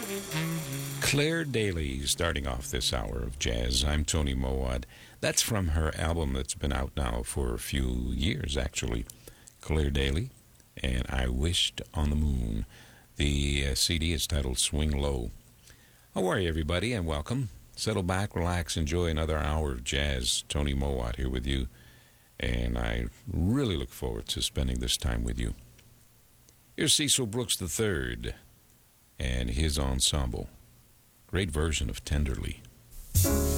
Claire Daly starting off this hour of jazz. I'm Tony Mowat. That's from her album that's been out now for a few years, actually. Claire Daly and I Wished on the Moon. The CD is titled Swing Low. How are you, everybody, and welcome. Settle back, relax, enjoy another hour of jazz. Tony Mowat here with you, and I really look forward to spending this time with you. Here's Cecil Brooks III and his ensemble. Great version of Tenderly.